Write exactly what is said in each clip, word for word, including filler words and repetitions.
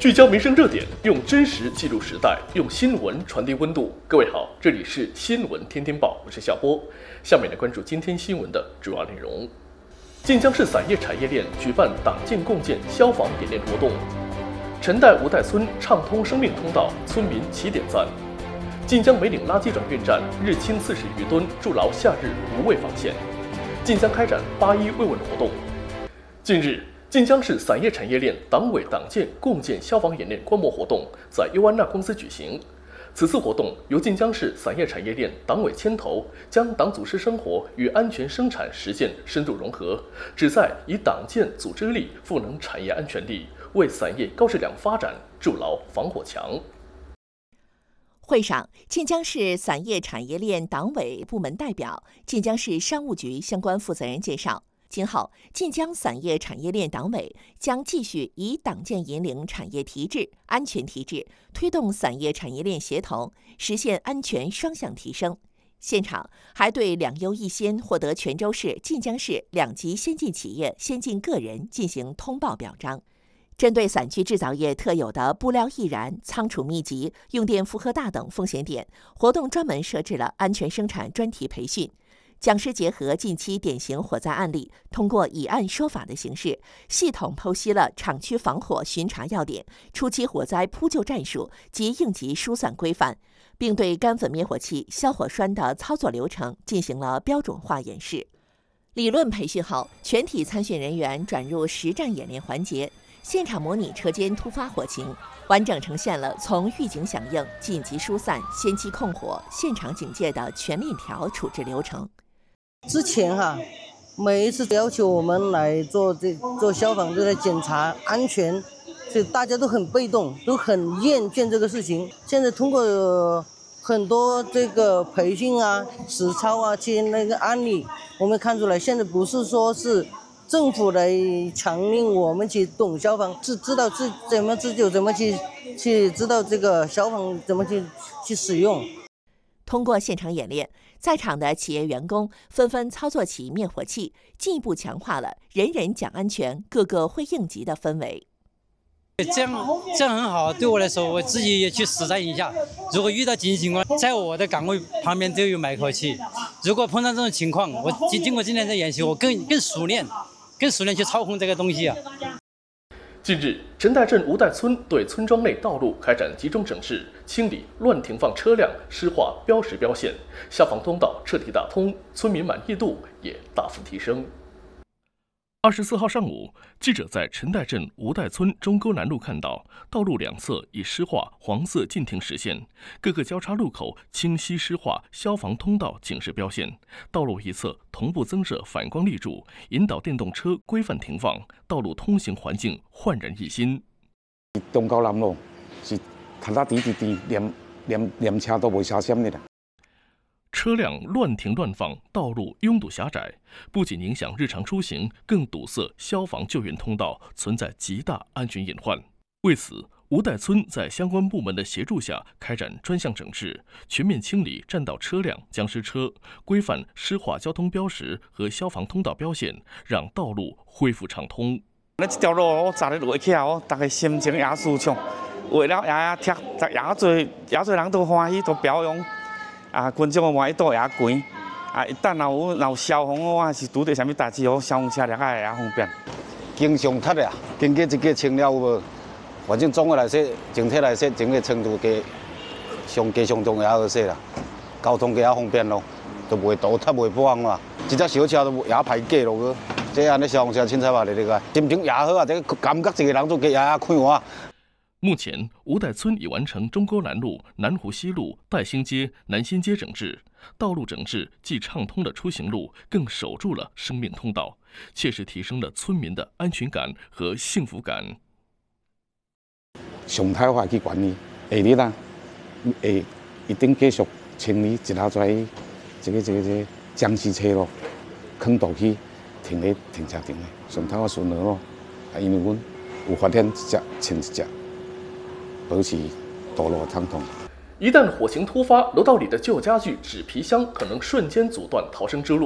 聚焦民生热点，用真实记录时代，用新闻传递温度。各位好，这里是新闻天天报，我是夏波。下面来关注今天新闻的主要内容。晋江市散业产业链举办党建共建消防演练活动，陈代吴代村畅通生命通道，村民齐点赞。晋江梅岭垃圾转运站日清四十余吨，筑牢夏日无畏防线。晋江开展八一慰问活动。近日，晋江市散业产业链党委党建共建消防演练观摩活动在优安娜公司举行。此次活动由晋江市散业产业链党委牵头，将党组织生活与安全生产实践深度融合，旨在以党建组织力赋能产业安全力，为散业高质量发展筑牢防火墙。 会上，晋江市散业产业链党委部门代表、晋江市商务局相关负责人介绍，今后晋江散业产业链党委将继续以党建引领产业提质、安全提质，推动散业产业链协同，实现安全双向提升。现场还对两优一先获得泉州市、晋江市两级先进企业、先进个人进行通报表彰。针对散具制造业特有的布料易燃、仓储密集、用电负荷大等风险点，活动专门设置了安全生产专题培训。讲师结合近期典型火灾案例，通过以案说法的形式，系统剖析了厂区防火巡查要点、初期火灾扑救战术及应急疏散规范，并对干粉灭火器、消火栓的操作流程进行了标准化演示。理论培训后，全体参训人员转入实战演练环节，现场模拟车间突发火情，完整呈现了从预警响应、紧急疏散、先期控火、现场警戒的全链条处置流程。 之前哈，每一次要求我们来做这做消防队的检查安全，所以大家都很被动，都很厌倦这个事情。现在通过、呃、很多这个培训啊、实操啊，这些那个案例，我们看出来，现在不是说是政府来强令我们去懂消防，知知道自怎么自救，怎么去去知道这个消防怎么去去使用。 通过现场演练，在场的企业员工纷纷操作起灭火器，进一步强化了人人讲安全、个个会应急的氛围。 这样这样很好，对我来说，我自己也去实战一下。如果遇到紧急情况，在我的岗位旁边都有灭火器。如果碰到这种情况，我经经过今天的演习，我更更熟练，更熟练去操控这个东西啊。 近日，陈代镇吴代村对村庄内道路开展集中整治，清理乱停放车辆、湿化标识标线，消防通道彻底打通，村民满意度也大幅提升。二十四号上午，记者在陈代镇吴代村中沟南路看到，道路两侧已湿化黄色禁停实线，各个交叉路口清晰湿化消防通道警示标线，道路一侧同步增设反光立柱，引导电动车规范停放，道路通行环境焕然一新。 中沟南路是踏踏滴滴滴，连连连车都无车闪的啦。 车辆乱停乱放，道路拥堵狭窄，不仅影响日常出行，更堵塞消防救援通道，存在极大安全隐患。为此，吴代村在相关部门的协助下，开展专项整治，全面清理占道车辆、僵尸车，规范湿化交通标识和消防通道标线，让道路恢复畅通。 那这条路我早日落起来哦，大家心情也舒畅，为了也贴，也做也做人都欢喜，都表扬。啊，群众的满意度也悬。啊，一旦若有若有消防的话，是拄到啥物代志哦，消防车辆也会方便。 经常踢的啊，经过这个清了有无？反正总的来说，整体来说，整个程度加上加上重也好些啦，交通加方便咯，都袂堵，太袂破嘛。一只小车都也排过咯，这安尼消防车凊彩话嚟个，心情也好啊，这个感觉一个人都加也快活。 目前，吴代村已完成中沟南路、南湖西路、代兴街、南新街整治。道路整治既畅通了出行路，更守住了生命通道，切实提升了村民的安全感和幸福感。 常态化去管理，下日啦，会一定继续清理一大堆这个这个这个僵尸车咯，坑道去停咧停车场咧，常态化巡逻咯。啊，因为阮有发现一只牵一只。保持道路畅通。 一旦火情突发，楼道里的旧家具、纸皮箱可能瞬间阻断逃生之路。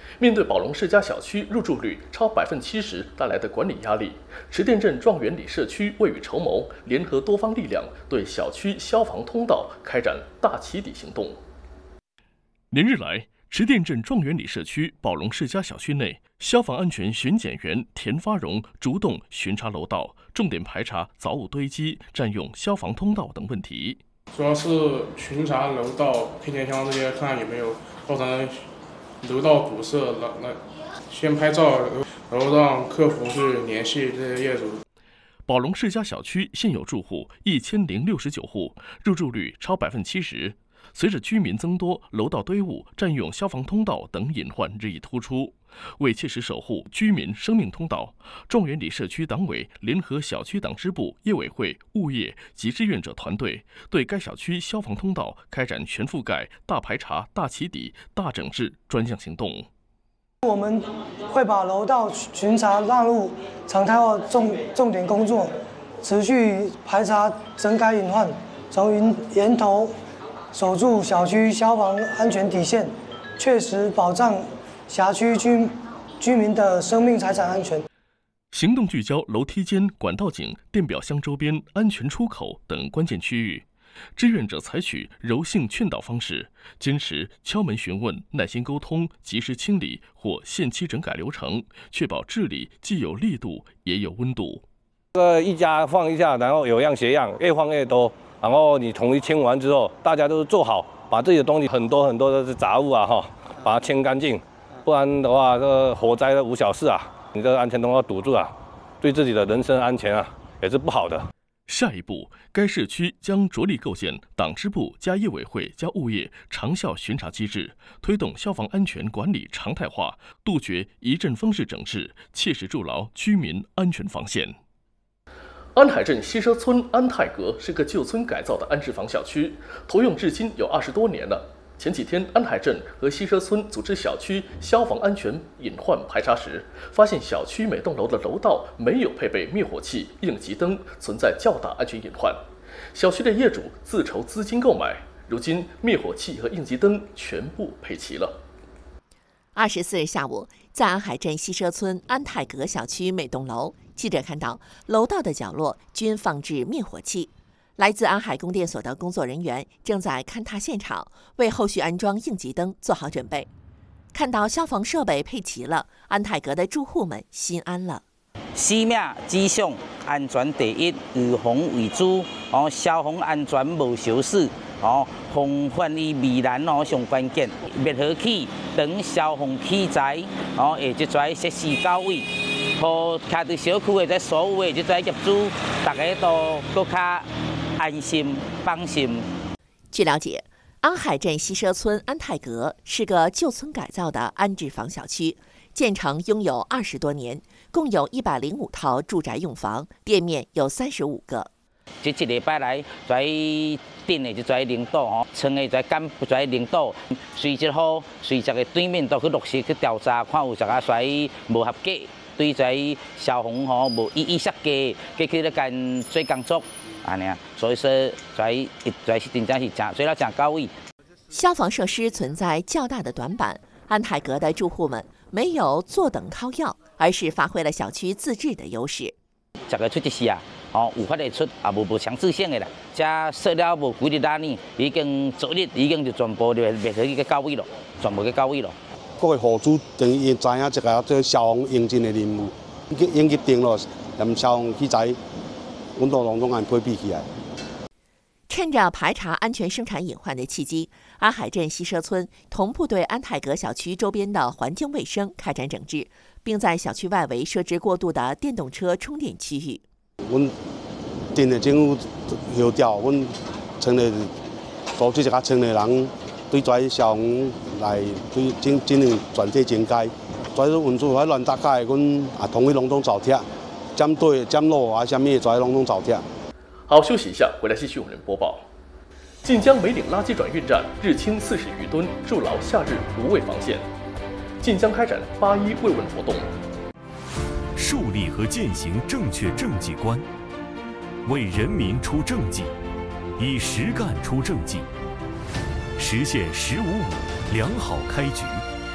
面对宝龙世家小区入住率超百分之七十带来的管理压力，池店镇状元里社区未雨绸缪，联合多方力量，对小区消防通道开展大起底行动。连日来，池店镇状元里社区宝龙世家小区内，消防安全巡检员田发荣主动巡查楼道，重点排查杂物堆积、占用消防通道等问题。 主要是巡查楼道、配电箱这些，看有没有造成楼道堵塞。那那先拍照，然后让客服去联系这些业主。 宝龙世家小区现有住户一千零六十九户，入住率超百分之七十。随着居民增多，楼道堆物、占用消防通道等隐患日益突出。为切实守护居民生命通道，状元里社区党委联合小区党支部、业委会、物业及志愿者团队，对该小区消防通道开展全覆盖、大排查、大起底、大整治专项行动。 我们会把楼道巡查纳入常态化重重点工作，持续排查整改隐患，从源头守住小区消防安全底线，确实保障辖区居居民的生命财产安全。 行动聚焦楼梯间、管道井、电表箱周边、安全出口等关键区域。志愿者采取柔性劝导方式，坚持敲门询问、耐心沟通、及时清理或限期整改流程，确保治理既有力度也有温度。 这个一家放一下，然后有样学样，越放越多。然后你统一清完之后，大家都做好，把自己的东西很多很多的是杂物啊哈，把它清干净，不然的话，这个火灾的无小事啊，你这个安全通道堵住啊，对自己的人身安全啊也是不好的。 下一步，该社区将着力构建党支部加业委会加物业长效巡查机制，推动消防安全管理常态化，杜绝一阵风式整治，切实筑牢居民安全防线。安海镇西社村安泰阁是个旧村改造的安置房小区，投用至今有二十多年了。前几天，安海镇和西社村组织小区消防安全隐患排查时，发现小区每栋楼的楼道没有配备灭火器、应急灯，存在较大安全隐患。小区的业主自筹资金购买，如今灭火器和应急灯全部配齐了。 二十四日下午，在安海镇西社村安泰阁小区每栋楼，记者看到楼道的角落均放置灭火器。来自安海供电所的工作人员正在勘踏现场，为后续安装应急灯做好准备。看到消防设备配齐了，安泰阁的住户们心安了。 生命至上，安全第一，预防为主。哦，消防安全无小事。哦，防范于未然哦上关键。灭火器等消防器材，哦，下即跩设施到位。和徛伫小区的这所有的即跩业主，大家都搁较安心放心。 据了解，安海镇西社村安泰阁是个旧村改造的安置房小区，建成拥有二十多年，共有一百零五套住宅用房，店面有三十五个。 这一礼拜来，跩镇的即跩领导吼，村的跩干部跩领导，随即好随即的对面都去落实去调查，看有啥个跩无合格。对跩消防吼无一一设计，继续咧干做工作，安尼啊，所以说跩跩是真正是真做了真到位。 消防设施存在较大的短板，安泰阁的住户们没有坐等靠要，而是发挥了小区自治的优势。 十个出一事啊，哦，有法会出，也无无强制性的啦。这设了无几日单呢，已经昨日已经就全部就灭火器去到位咯，全部去到位咯。 各位户主等于知影这个做消防应急的任务，应急灯咯，连消防器材，阮都拢拢按配备起来。 趁着排查安全生产隐患的契机，安海镇西社村同步对安泰阁小区周边的环境卫生开展整治，并在小区外围设置过渡的电动车充电区域。 阮镇的政府协调，阮村的组织一个村的人。对跩消防来对进进行全体整改，跩说运输还乱搭界，阮也统一拢总找贴，针对针路啊什么的跩拢总找贴。 好，休息一下，回来继续我们播报。晋江梅岭垃圾转运站日清四十余吨，筑牢夏日无畏防线。晋江开展八一慰问活动， 树立和践行正确政绩观，为人民出政绩，以实干出政绩。实现“十五五”良好开局，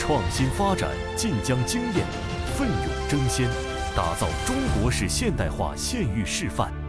创新发展晋江经验，奋勇争先，打造中国式现代化县域示范。